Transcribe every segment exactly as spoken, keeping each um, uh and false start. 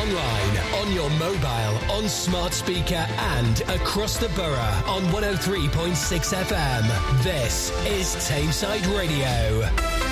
online, on your mobile, on smart speaker and across the borough on one oh three point six F M. This is Tameside Radio.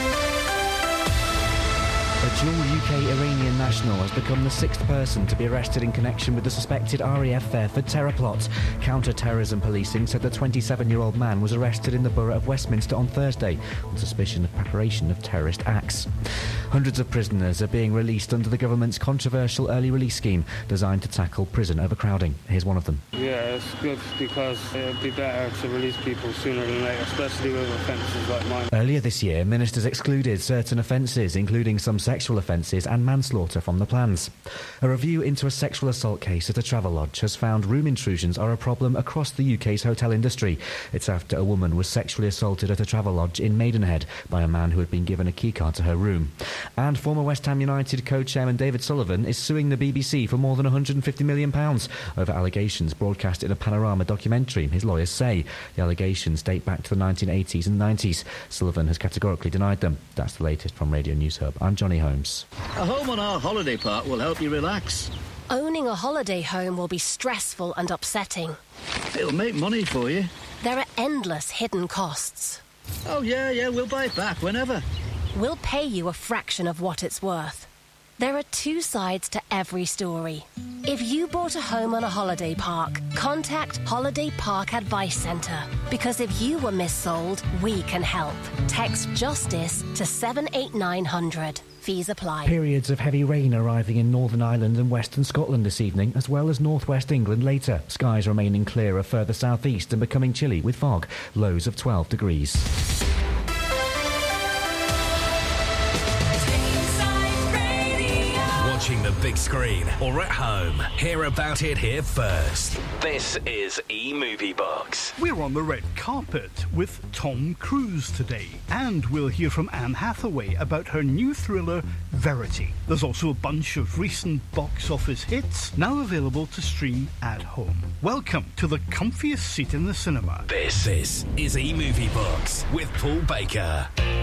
A dual U K-Iranian national has become the sixth person to be arrested in connection with the suspected R A F Fairford terror plot. Counter-terrorism policing said the twenty-seven-year-old man was arrested in the borough of Westminster on Thursday on suspicion of preparation of terrorist acts. Hundreds of prisoners are being released under the government's controversial early release scheme designed to tackle prison overcrowding. Here's one of them. Yeah, it's good because it'd be better to release people sooner than later, especially with offences like mine. Earlier this year, ministers excluded certain offences, including some sexual offences and manslaughter, from the plans. A review into a sexual assault case at a Travelodge has found room intrusions are a problem across the U K's hotel industry. It's after a woman was sexually assaulted at a Travelodge in Maidenhead by a man who had been given a keycard to her room. And former West Ham United co-chairman David Sullivan is suing the B B C for more than one hundred fifty million pounds over allegations broadcast in a Panorama documentary, his lawyers say. The allegations date back to the nineteen eighties and nineties. Sullivan has categorically denied them. That's the latest from Radio News Hub. I'm Johnny Holmes. A home on our holiday park will help you relax. Owning a holiday home will be stressful and upsetting. It'll make money for you. There are endless hidden costs. Oh, yeah, yeah, we'll buy it back whenever. We'll pay you a fraction of what it's worth. There are two sides to every story. If you bought a home on a holiday park, contact Holiday Park Advice Centre. Because if you were missold, we can help. Text JUSTICE to seven eight nine hundred. Fees apply. Periods of heavy rain arriving in Northern Ireland and Western Scotland this evening, as well as northwest England later. Skies remaining clearer further southeast and becoming chilly with fog. Lows of twelve degrees. Watching the big screen or at home, hear about it here first. This is E-Movie Box. We're on the red carpet with Tom Cruise today, and we'll hear from Anne Hathaway about her new thriller, Verity. There's also a bunch of recent box office hits, now available to stream at home. Welcome to the comfiest seat in the cinema. This, this is E-Movie Box with Paul Baker.